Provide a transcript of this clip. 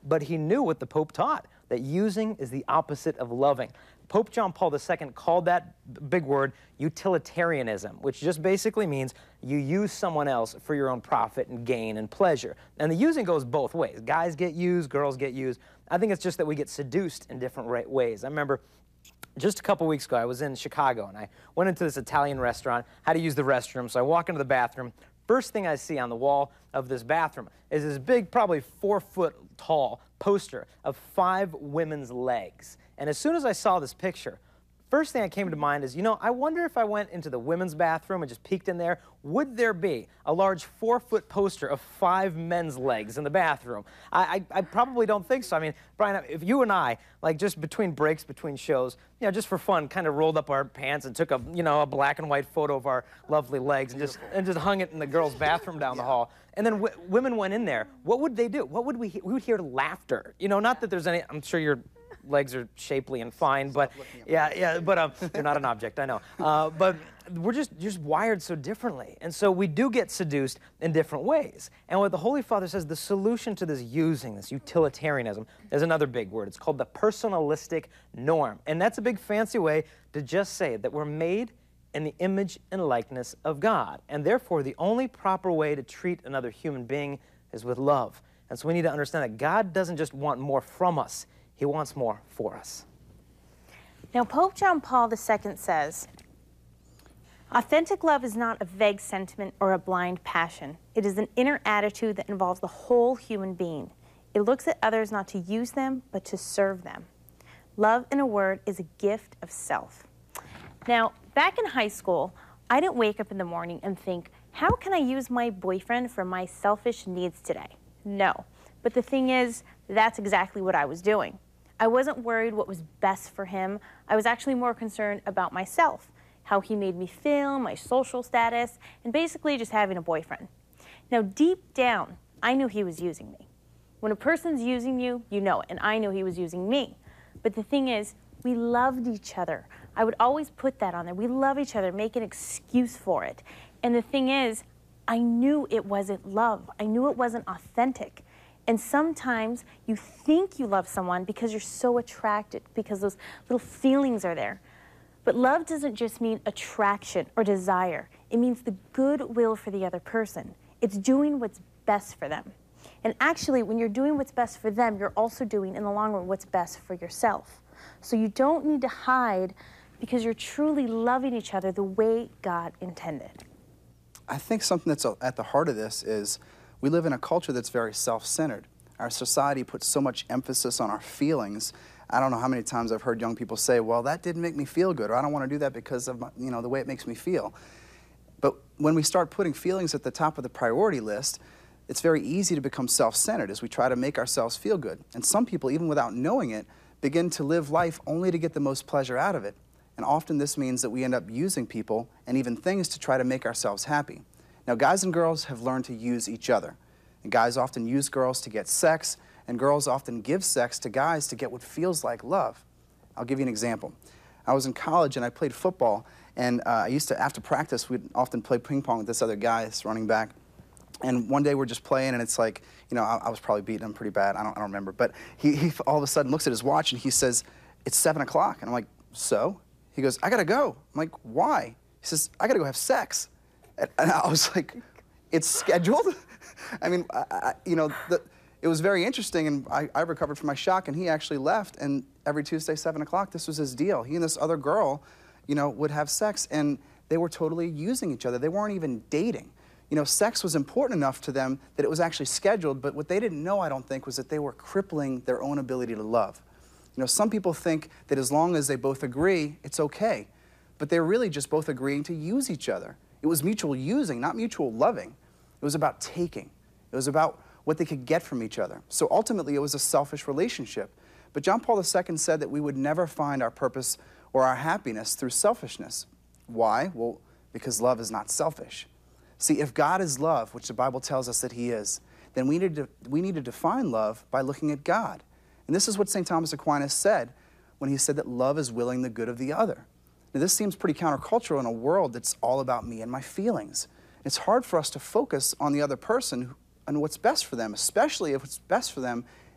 but he knew what the Pope taught, that using is the opposite of loving. Pope John Paul II called that big word utilitarianism, which just basically means you use someone else for your own profit and gain and pleasure. And the using goes both ways. Guys get used, girls get used. I think it's just that we get seduced in different ways. I remember just a couple weeks ago, I was in Chicago, and I went into this Italian restaurant, had to use the restroom, so I walk into the bathroom. First thing I see on the wall of this bathroom is this big, probably 4-foot tall poster of 5 women's legs. And as soon as I saw this picture, first thing that came to mind is, you know, I wonder if I went into the women's bathroom and just peeked in there, would there be a large 4-foot poster of 5 men's legs in the bathroom? I probably don't think so. I mean, Brian, if you and I, like just between breaks, between shows, you know, just for fun, kind of rolled up our pants and took a, you know, a black and white photo of our lovely legs and just hung it in the girls' bathroom down the hall. And then women went in there, what would they do? What would we would hear laughter. You know, not that there's any, I'm sure you're legs are shapely and fine, but but they're not an object, I know. But we're just wired so differently, and so we do get seduced in different ways. And what the Holy Father says, the solution to this using, this utilitarianism, is another big word. It's called the personalistic norm, and that's a big fancy way to just say that we're made in the image and likeness of God, and therefore the only proper way to treat another human being is with love. And so we need to understand that God doesn't just want more from us, He wants more for us. Now, Pope John Paul II says, authentic love is not a vague sentiment or a blind passion. It is an inner attitude that involves the whole human being. It looks at others not to use them, but to serve them. Love, in a word, is a gift of self. Now, back in high school, I didn't wake up in the morning and think, how can I use my boyfriend for my selfish needs today? No. But the thing is, that's exactly what I was doing. I wasn't worried what was best for him. I was actually more concerned about myself, how he made me feel, my social status, and basically just having a boyfriend. Now, deep down, I knew he was using me. When a person's using you, you know it, and I knew he was using me. But the thing is, we loved each other. I would always put that on there. We love each other, make an excuse for it. And the thing is, I knew it wasn't love. I knew it wasn't authentic. And sometimes you think you love someone because you're so attracted, because those little feelings are there. But love doesn't just mean attraction or desire. It means the goodwill for the other person. It's doing what's best for them. And actually, when you're doing what's best for them, you're also doing, in the long run, what's best for yourself. So you don't need to hide because you're truly loving each other the way God intended. I think something that's at the heart of this is we live in a culture that's very self-centered. Our society puts so much emphasis on our feelings. I don't know how many times I've heard young people say, well, that didn't make me feel good, or I don't want to do that because of my, you know, the way it makes me feel. But when we start putting feelings at the top of the priority list, it's very easy to become self-centered as we try to make ourselves feel good. And some people, even without knowing it, begin to live life only to get the most pleasure out of it. And often this means that we end up using people and even things to try to make ourselves happy. Now, guys and girls have learned to use each other. And guys often use girls to get sex, and girls often give sex to guys to get what feels like love. I'll give you an example. I was in college and I played football, and I used to, after practice, we'd often play ping pong with this other guy, this running back. And one day we're just playing, and it's like, you know, I was probably beating him pretty bad. I don't remember. But he all of a sudden looks at his watch and he says, it's 7 o'clock. And I'm like, so? He goes, I gotta go. I'm like, why? He says, I gotta go have sex. And I was like, it's scheduled? I mean, you know, it was very interesting, and I recovered from my shock, and he actually left, and every Tuesday, 7 o'clock, this was his deal. He and this other girl, you know, would have sex, and they were totally using each other. They weren't even dating. You know, sex was important enough to them that it was actually scheduled, but what they didn't know, I don't think, was that they were crippling their own ability to love. You know, some people think that as long as they both agree, it's okay, but they're really just both agreeing to use each other. It was mutual using, not mutual loving. It was about taking. It was about what they could get from each other. So ultimately, it was a selfish relationship. But John Paul II said that we would never find our purpose or our happiness through selfishness. Why? Well, because love is not selfish. See, if God is love, which the Bible tells us that He is, then we need to define love by looking at God. And this is what St. Thomas Aquinas said when he said that love is willing the good of the other. Now, this seems pretty countercultural in a world that's all about me and my feelings. It's hard for us to focus on the other person and what's best for them, especially if what's best for them